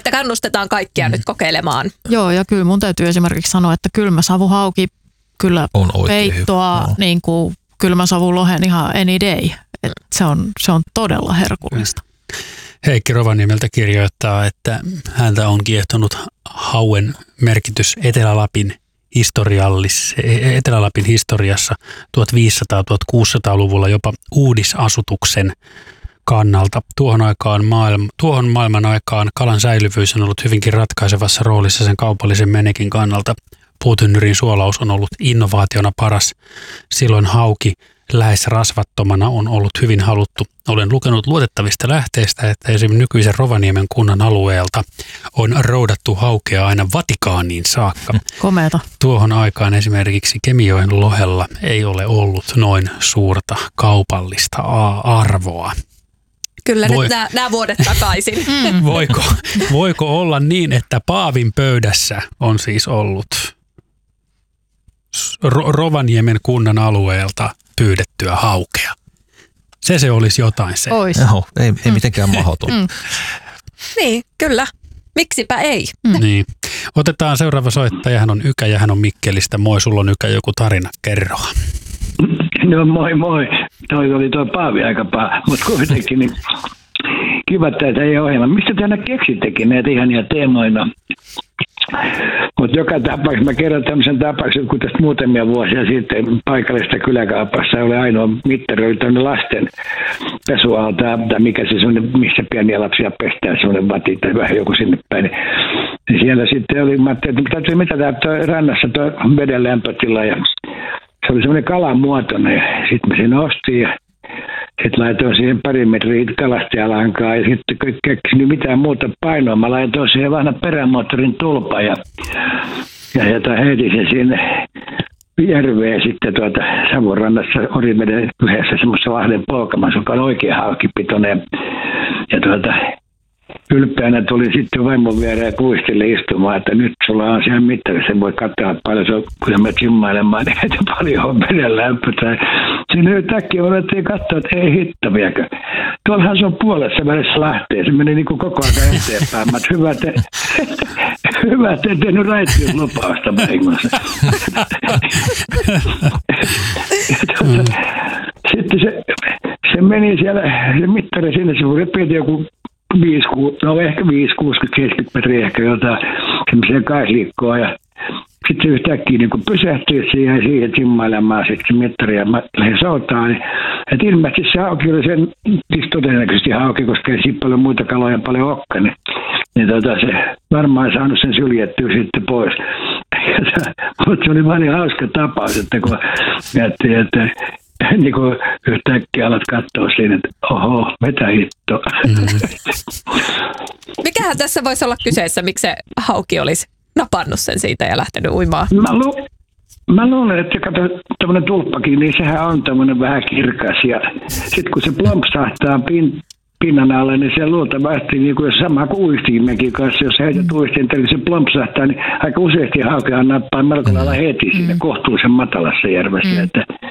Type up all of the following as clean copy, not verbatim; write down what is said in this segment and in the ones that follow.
Että kannustetaan kaikkia nyt kokeilemaan. Joo, ja kyllä mun täytyy esimerkiksi sanoa, että kylmäsavuhauki kyllä on peittoa niin kuin kylmäsavulohen ihan any day. Et se on todella herkullista. Heikki Rovaniemeltä kirjoittaa, että häntä on kiehtonut hauen merkitys Etelä-Lapin historiassa 1500-1600-luvulla jopa uudisasutuksen kannalta. Tuohon maailman aikaan kalan säilyvyys on ollut hyvinkin ratkaisevassa roolissa sen kaupallisen menekin kannalta. Puutynnyrin suolaus on ollut innovaationa paras. Silloin hauki lähes rasvattomana on ollut hyvin haluttu. Olen lukenut luotettavista lähteistä, että esimerkiksi nykyisen Rovaniemen kunnan alueelta on roudattu haukea aina Vatikaaniin saakka. Komeata. Tuohon aikaan esimerkiksi Kemijoen lohella ei ole ollut noin suurta kaupallista arvoa. Kyllä nyt nämä vuodet takaisin. Voiko olla niin, että Paavin pöydässä on siis ollut Rovaniemen kunnan alueelta pyydettyä haukea? Se olisi jotain se. Joo, ei mitenkään mahdoton. Niin, kyllä. Miksipä ei? Niin. Otetaan seuraava soittaja. Hän on Ykä ja hän on Mikkelistä. Moi, sulla on Ykä joku tarina. Kerroa. No moi. Toi oli Paavi aika paha, mutta kuitenkin niin kiva tätä ei ohjelma. Mistä te aina keksittekin näitä ihania teemoina? Mutta joka tapauksessa mä kerron tämmöisen tapauksen, kun tästä muutamia vuosia sitten paikallisesta kyläkaupassa oli ainoa mittari, oli tämmöinen lasten pesualta, tai mikä se semmoinen, missä pieniä lapsia pestään, semmoinen vati tai vähän joku sinne päin. Ja siellä sitten oli, mä ajattelin, että täytyy mitata rannassa tuo veden lämpötila, ja se oli semmoinen kalan muotoinen, ja sitten mä siinä ostin, ja sitten laitoin siihen pari metriä kalastajalankaa ja sitten keksin mitään muuta painoa. Mä laitoin siihen vanhan perämoottorin tulpa ja heitin sen sinne järveen sitten Savonrannassa Orimeden yhdessä semmoisessa Lahden polkamassa, joka on oikein haukipitoinen. Ja ylpeänä tuli sitten vaimon viereen ja kuistille istumaan, että nyt sulla on siellä mittarissa, voi katsoa paljon, kun sä menet simmailemaan, niin heitä paljon on veden lämpötä. Siinä yhtäkkiä voitiin katsoa, että ei hittaviäkö. Tuollahan se on puolessa välissä Lahteen, se meni niin kuin koko ajan eteenpäin. Mä hyvä, että en tehnyt raittiuslupausta vahingossa. Sitten se meni siellä, se mittari sinne, se repiti joku 5-6, ehkä 5, 60, 70 metriä ehkä jotain semmoisia kaisliikkoa ja sitten se yhtäkkiä niin kun pysähtyi siihen simmailemaan sitten se mittari ja mä lähdin soutaan, niin että ilmeisesti se hauki oli sen, siis todennäköisesti hauki, koska ei siinä paljon muita kaloja paljon olekaan, niin se varmaan saanut sen syljettyä sitten pois. Mutta se oli vaan niin hauska tapaus, että kun miettii, että niin kuin yhtäkkiä alat katsoa siinä, että oho, mitä hitto. Mikähän tässä voisi olla kyseessä, miksi se hauki olisi napannut sen siitä ja lähtenyt uimaan? Mä luulen, että kato tämmöinen tulppakin, niin sehän on tämmöinen vähän kirkas. Ja sitten kun se plompsahtaa pinnan alle, niin se luultavasti niin kuin sama kuin uistinmekin kanssa. Jos heität uistinta, niin se plompsahtaa, niin aika useasti haukehan nappaa melko lailla heti siinä kohtuullisen matalassa järvessä.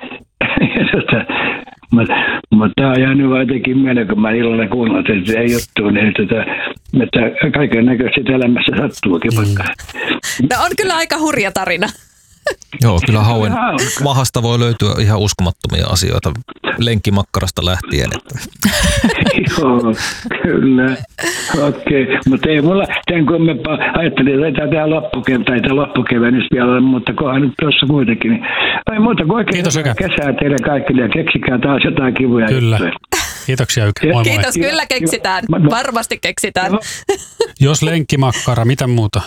Mutta tämä on jäänyt vaan jotenkin mieleen, kun mä illalla kuunnellut, että se ei juttu, niin että kaiken näköisesti elämässä sattuukin vaikka. No on kyllä aika hurja tarina. Joo, kyllä hauen mahasta voi löytyä ihan uskomattomia asioita lenkkimakkarasta lähtien. Joo, kyllä. Okei, mutta ei mulla tämän kummempaa. Ajattelin, että tämä loppukevennys vielä, mutta kohan nyt tuossa kuitenkin. Niin, ei muuta kuin oikein kesää teille kaikille ja keksikää taas jotain kivuja. Kyllä. Kiitoksia Ykä. Moi moi. Kiitos, kyllä keksitään. Varmasti keksitään. Jos lenkkimakkara, mitä muuta?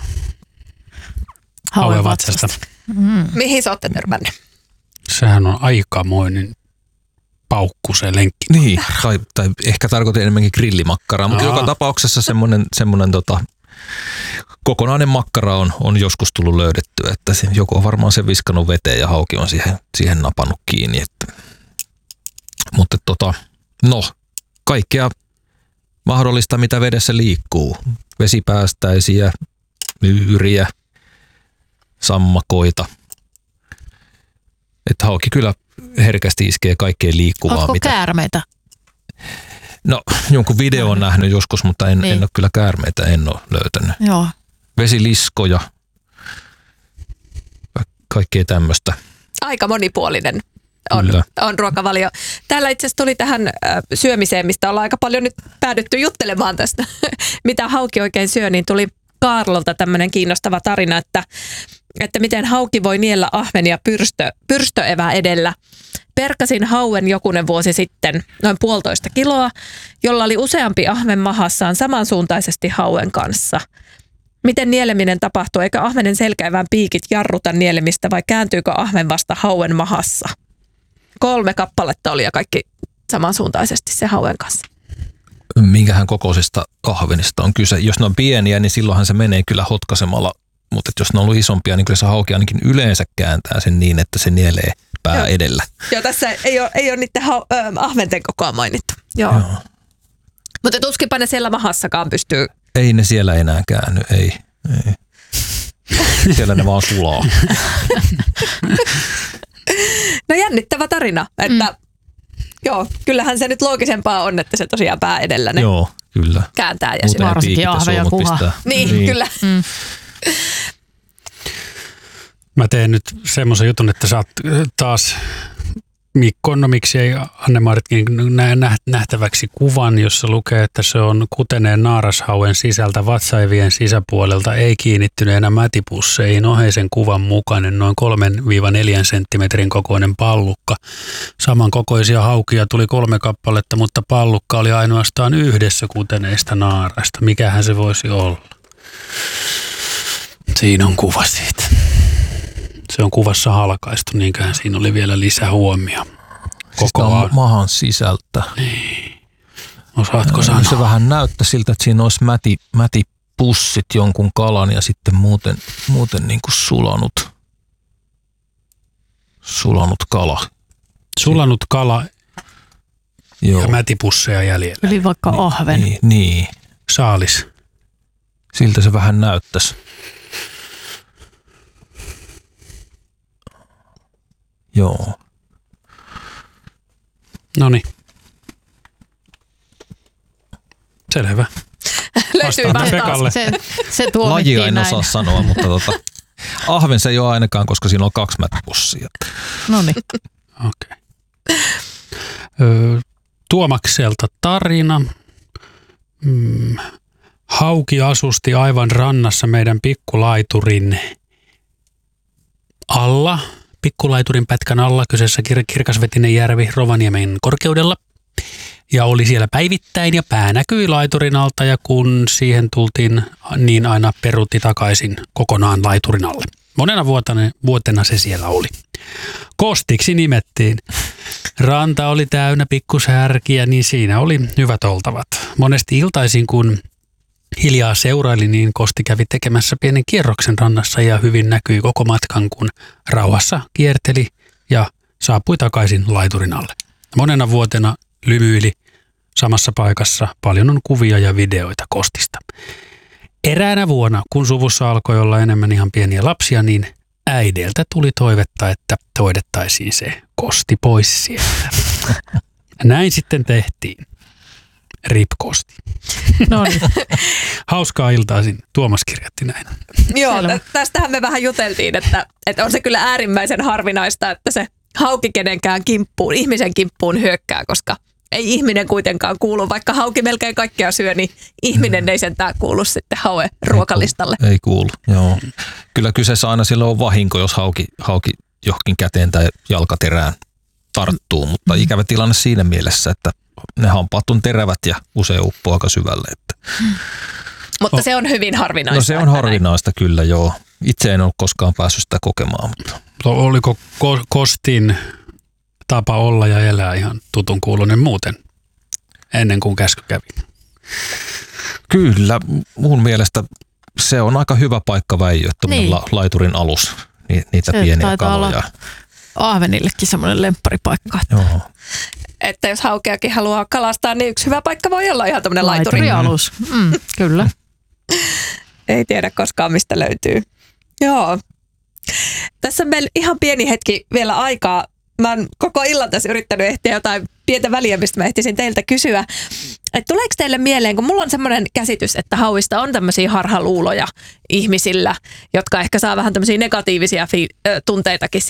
Hauen vatsasta. Mihin sä ootte törmännyt? Sehän on aikamoinen paukku se lenkki. Niin, tai ehkä tarkoitin enemmänkin grillimakkaraa, mutta joka tapauksessa semmoinen kokonainen makkara on joskus tullut löydettyä, että joku on varmaan sen viskannut veteen ja hauki on siihen napannut kiinni. Mutta kaikkea mahdollista, mitä vedessä liikkuu. Vesipäästäisiä, myyriä, sammakoita. Että hauki kyllä herkästi iskee kaikkeen liikkuvaan. Ootko käärmeitä No jonkun video on nähnyt joskus, mutta en ole kyllä käärmeitä, en ole löytänyt. Joo. Vesiliskoja, kaikkea tämmöistä. Aika monipuolinen on ruokavalio. Täällä itse asiassa tuli tähän syömiseen, mistä ollaan aika paljon nyt päädytty juttelemaan tästä, mitä hauki oikein syö, niin tuli Kaarlolta tämmöinen kiinnostava tarina, että miten hauki voi niellä ahvenia pyrstöevä edellä. Perkasin hauen jokunen vuosi sitten noin 1,5 kiloa, jolla oli useampi ahven mahassaan samansuuntaisesti hauen kanssa. Miten nieleminen tapahtuu? Eikö ahvenen selkäivän piikit jarruta nielemistä vai kääntyykö ahven vasta hauen mahassa? 3 kappaletta oli ja kaikki samansuuntaisesti se hauen kanssa. Minkähän kokoisista ahvenista on kyse? Jos ne on pieniä, niin silloinhan se menee kyllä hotkasemalla, mutta jos ne on ollut isompia, niin kyllä se hauki ainakin yleensä kääntää sen niin, että se nielee pää edellä. Joo, tässä ei ole niiden ahventen kokoa mainittu. Joo. Mutta tuskinpa ne siellä mahassakaan pystyy. Ei ne siellä enää käänny, ei. Siellä ne vaan sulaa. No jännittävä tarina, että joo, kyllähän se nyt loogisempaa on, että se tosiaan pää edellä ne kyllä. kääntää ja syö. Varsinkin ahve ja kuha. Niin, kyllä. Mä teen nyt semmoisen jutun, että saat taas Mikko, no miksi ei Anne-Maritkin nähtäväksi kuvan, jossa lukee, että se on kuteneen naarashauen sisältä vatsaivien sisäpuolelta ei kiinnittyneenä mätipusseihin oheisen kuvan mukainen noin 3-4 senttimetrin kokoinen pallukka. Samankokoisia haukia tuli 3 kappaletta, mutta pallukka oli ainoastaan yhdessä kuteneista naarasta. Mikähän se voisi olla? Siinä on kuva siitä. Se on kuvassa halkaistu, niinköhän siinä oli vielä lisähuomio. Koko mahan sisältä. Niin. Osaatko sanoa? Se vähän näyttää siltä, että siinä olisi mätipussit jonkun kalan ja sitten muuten niin kuin sulanut kala. Sulanut kala Joo. Ja mätipusseja jäljellä. Eli vaikka ahven. Niin. Saalis. Siltä se vähän näyttäisi. Joo. Noniin. Selvä. Löytyy vastaus. Se tuomittiin Lajia en näin. osaa sanoa, mutta ahven se ei ole ainakaan, koska siinä on 2 mätipussia. Noniin. Okei. Tuomakselta tarina. Hauki asusti aivan rannassa meidän pikkulaiturin alla. Pikkulaiturin pätkän alla, kyseessä kirkasvetinen järvi Rovaniemen korkeudella. Ja oli siellä päivittäin ja pää näkyi laiturin alta ja kun siihen tultiin, niin aina peruutti takaisin kokonaan laiturin alle. Monena vuotena se siellä oli. Kostiksi nimettiin. Ranta oli täynnä pikkusärkiä, niin siinä oli hyvät oltavat. Monesti iltaisin, kun hiljaa seuraili, niin Kosti kävi tekemässä pienen kierroksen rannassa ja hyvin näkyi koko matkan, kun rauhassa kierteli ja saapui takaisin laiturin alle. Monena vuotena lymyili samassa paikassa. Paljon on kuvia ja videoita Kostista. Eräänä vuonna, kun suvussa alkoi olla enemmän ihan pieniä lapsia, niin äideltä tuli toivetta, että hoidettaisiin se Kosti pois sieltä. Näin sitten tehtiin. Rip Kosti. No niin. Hauskaa iltaisin. Tuomas kirjoitti näin. Joo, tästähän me vähän juteltiin, että on se kyllä äärimmäisen harvinaista, että se hauki kenenkään kimppuun, ihmisen kimppuun hyökkää, koska ei ihminen kuitenkaan kuulu. Vaikka hauki melkein kaikkea syö, niin ihminen ei sentään kuulu sitten hauen ruokalistalle. Ei kuulu, joo. Kyllä kyseessä aina silloin on vahinko, jos hauki johonkin käteen tai jalkaterään tarttuu, mutta ikävä tilanne siinä mielessä, että ne hampaat on terävät ja usein uppoo aika syvälle. Että. Mutta se on hyvin harvinaista. No se on harvinaista kyllä, joo. Itse en ole koskaan päässyt sitä kokemaan. Mutta. Oliko Kostin tapa olla ja elää ihan tutun kuuloinen muuten ennen kuin käsky kävi? Kyllä, mun mielestä se on aika hyvä paikka väijyä, niin. Laiturin alus, niitä se pieniä kaloja. Ahvenillekin semmoinen lempparipaikka. Joo. Että jos haukeakin haluaa kalastaa, niin yksi hyvä paikka voi olla ihan tämmöinen laiturialus. Kyllä. Ei tiedä koskaan, mistä löytyy. Joo. Tässä on meillä ihan pieni hetki vielä aikaa. mä oon koko illan tässä yrittänyt ehtiä jotain pientä väliä, mistä mä ehtisin teiltä kysyä. Että tuleeko teille mieleen, kun mulla on semmoinen käsitys, että hauista on tämmöisiä harhaluuloja ihmisillä, jotka ehkä saa vähän tämmöisiä negatiivisia tunteitakin